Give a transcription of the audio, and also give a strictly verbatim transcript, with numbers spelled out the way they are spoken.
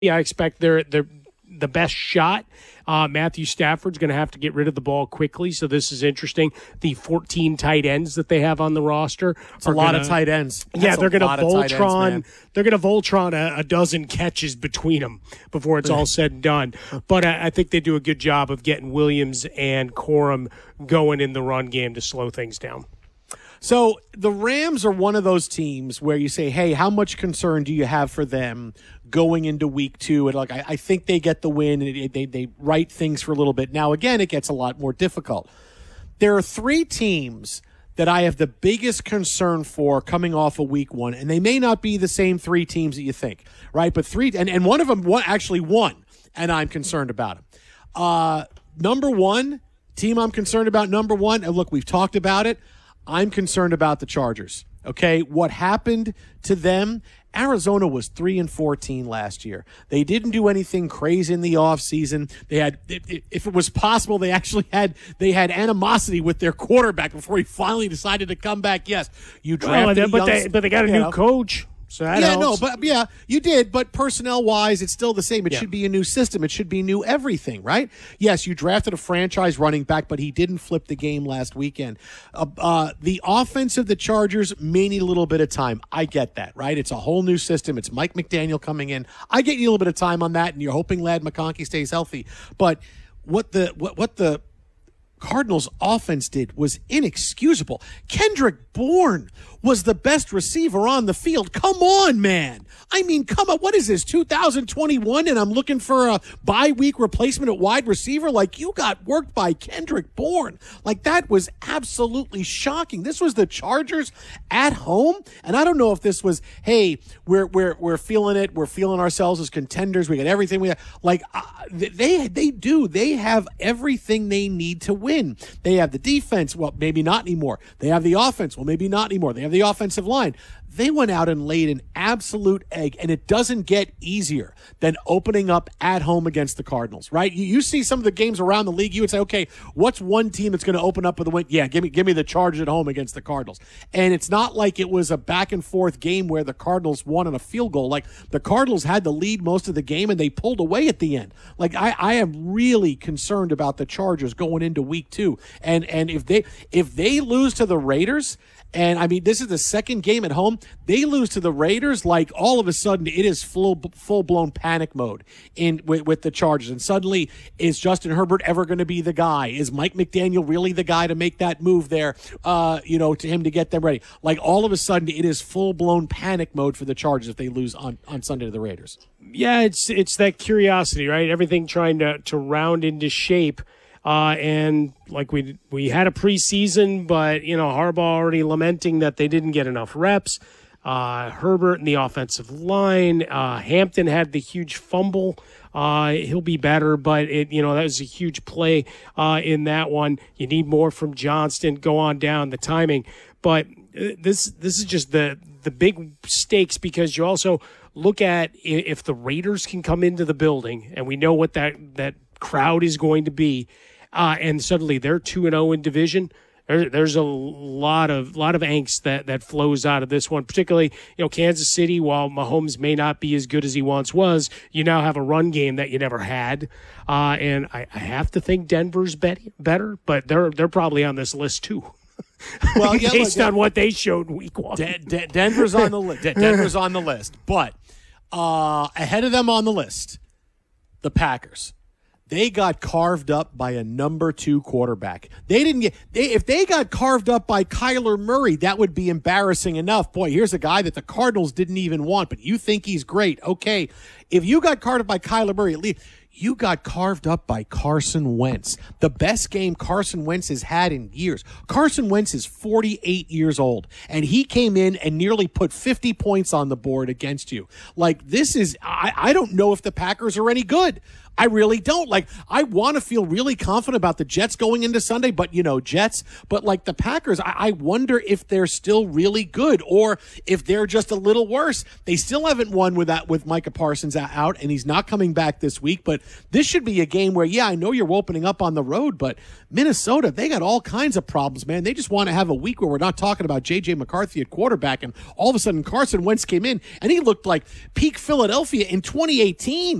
I expect they're they're the best shot. Uh, Matthew Stafford's going to have to get rid of the ball quickly, so this is interesting. The fourteen tight ends that they have on the roster. It's a lot gonna, of tight ends. That's yeah, they're going to Voltron. Ends, they're going to Voltron a, a dozen catches between them before it's all said and done. But I, I think they do a good job of getting Williams and Corum going in the run game to slow things down. So the Rams are one of those teams where you say, hey, how much concern do you have for them going into week two? And like, I, I think they get the win and it, they, they right things for a little bit. Now, again, it gets a lot more difficult. There are three teams that I have the biggest concern for coming off of week one, and they may not be the same three teams that you think, right? But three, and, and one of them one, actually won, and I'm concerned about them. Uh, number one, team I'm concerned about, number one, and look, we've talked about it. I'm concerned about the Chargers. Okay, what happened to them? Arizona was three and fourteen last year. They didn't do anything crazy in the offseason. They had, if it was possible, they actually had they had animosity with their quarterback before he finally decided to come back. Yes, you drafted, well, but, young, they, but they got a new know. coach. So that yeah, helps. no, but yeah, you did. But personnel-wise, it's still the same. It yeah. should be a new system. It should be new everything, right? Yes, you drafted a franchise running back, but he didn't flip the game last weekend. Uh, uh, the offense of the Chargers may need a little bit of time. I get that, right? It's a whole new system. It's Mike McDaniel coming in. I get you a little bit of time on that, and you're hoping Ladd McConkey stays healthy. But what the what what the Cardinals offense did was inexcusable. Kendrick Bourne was the best receiver on the field. Come on, man. I mean, come on. What is this, two thousand twenty-one, and I'm looking for a bye-week replacement at wide receiver? Like, you got worked by Kendrick Bourne. Like, that was absolutely shocking. This was the Chargers at home, and I don't know if this was, hey, we're we're we're feeling it. We're feeling ourselves as contenders. We got everything we have. Like, uh, they they do. They have everything they need to win. They have the defense. Well, maybe not anymore. They have the offense. Well, maybe not anymore. They have the offensive line. They went out and laid an absolute egg, and it doesn't get easier than opening up at home against the Cardinals, right? You, you see some of the games around the league, you would say, okay, what's one team that's going to open up with a win? Yeah, give me give me the Chargers at home against the Cardinals. And it's not like it was a back-and-forth game where the Cardinals won on a field goal. Like, the Cardinals had the lead most of the game, and they pulled away at the end. Like, I, I am really concerned about the Chargers going into week two. And and if they if they lose to the Raiders, and, I mean, this is the second game at home. They lose to the Raiders, like, all of a sudden it is full, full-blown panic mode in with, with the Chargers. And suddenly, is Justin Herbert ever going to be the guy? Is Mike McDaniel really the guy to make that move there, uh, you know, to him to get them ready? Like, all of a sudden it is full-blown panic mode for the Chargers if they lose on, on Sunday to the Raiders. Yeah, it's it's that curiosity, right? Everything trying to, to round into shape. Uh, and like we we had a preseason, but, you know, Harbaugh already lamenting that they didn't get enough reps. Uh, Herbert in the offensive line. Uh, Hampton had the huge fumble. Uh, he'll be better, but it you know that was a huge play uh, in that one. You need more from Johnston. Go on down the timing, but this this is just the the big stakes, because you also look at if the Raiders can come into the building, and we know what that that crowd is going to be. Uh, and suddenly they're two and zero in division. There, there's a lot of lot of angst that, that flows out of this one. Particularly, you know, Kansas City. While Mahomes may not be as good as he once was, you now have a run game that you never had. Uh, and I, I have to think Denver's bet, better, but they're they're probably on this list too. Well, yeah, based look, on what they showed week one. De- De- Denver's on the list. De- Denver's on the list, but uh, ahead of them on the list, the Packers. They got carved up by a number two quarterback. They didn't get they, if they got carved up by Kyler Murray, that would be embarrassing enough. Boy, here's a guy that the Cardinals didn't even want, but you think he's great. Okay, if you got carved up by Kyler Murray, at least you got carved up by Carson Wentz, the best game Carson Wentz has had in years. Carson Wentz is forty-eight years old, and he came in and nearly put fifty points on the board against you. Like, this is, I, I don't know if the Packers are any good. I really don't. Like, I want to feel really confident about the Jets going into Sunday, but, you know, Jets. But, like, the Packers, I, I wonder if they're still really good or if they're just a little worse. They still haven't won with that with Micah Parsons out, and he's not coming back this week. But this should be a game where, yeah, I know you're opening up on the road, but Minnesota, they got all kinds of problems, man. They just want to have a week where we're not talking about J J McCarthy at quarterback, and all of a sudden Carson Wentz came in, and he looked like peak Philadelphia in twenty eighteen.